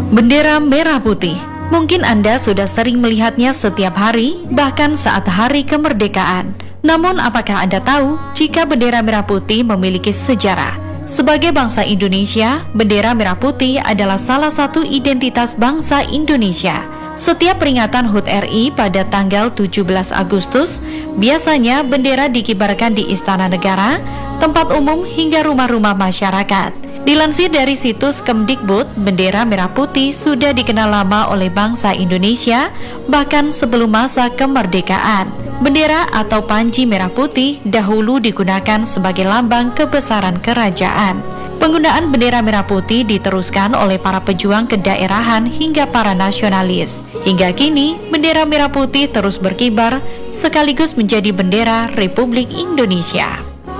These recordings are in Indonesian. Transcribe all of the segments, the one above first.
Bendera merah putih. Mungkin Anda sudah sering melihatnya setiap hari, bahkan saat hari kemerdekaan. Namun apakah Anda tahu jika bendera merah putih memiliki sejarah? Sebagai bangsa Indonesia, bendera merah putih adalah salah satu identitas bangsa Indonesia. Setiap peringatan HUT RI pada tanggal 17 Agustus, biasanya bendera dikibarkan di Istana Negara, tempat umum hingga rumah-rumah masyarakat. Dilansir dari situs Kemdikbud, bendera merah putih sudah dikenal lama oleh bangsa Indonesia, bahkan sebelum masa kemerdekaan. Bendera atau panji merah putih dahulu digunakan sebagai lambang kebesaran kerajaan. Penggunaan bendera merah putih diteruskan oleh para pejuang kedaerahan hingga para nasionalis. Hingga kini, bendera merah putih terus berkibar sekaligus menjadi bendera Republik Indonesia.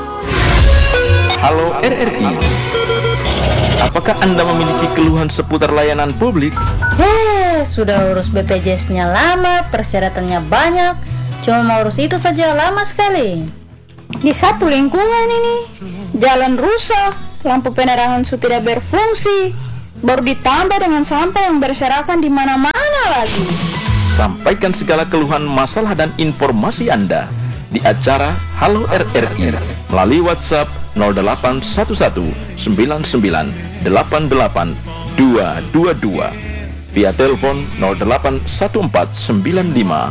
Halo RRI, apakah Anda memiliki keluhan seputar layanan publik? Sudah urus BPJS-nya lama, persyaratannya banyak, cuma mau urus itu saja lama sekali. Di satu lingkungan ini, jalan rusak, lampu penerangan sudah tidak berfungsi, baru ditambah dengan sampah yang berserakan di mana-mana lagi. Sampaikan segala keluhan, masalah, dan informasi Anda di acara Halo RRI melalui WhatsApp 0811 99 88 222, via telepon 0814 95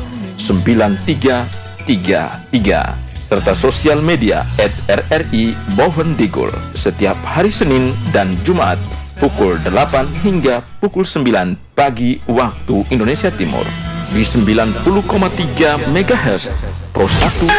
9333, serta sosial media @RRI Bovendigul setiap hari Senin dan Jumat pukul 8 hingga pukul 9 pagi waktu Indonesia Timur di 90,3 MHz Pro 1